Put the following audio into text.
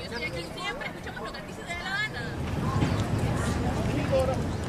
estoy aquí siempre, escuchamos lo que a ti se te dé la gana.